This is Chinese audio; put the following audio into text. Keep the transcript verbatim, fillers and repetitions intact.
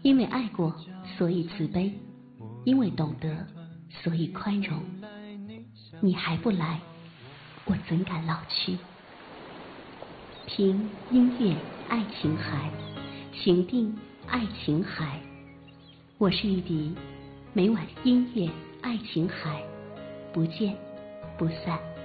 因为爱过，所以慈悲；因为懂得，所以宽容。你还不来，我怎敢老去？听音乐爱琴海，情定爱琴海。我是玉笛，每晚音乐爱琴海，不见不散。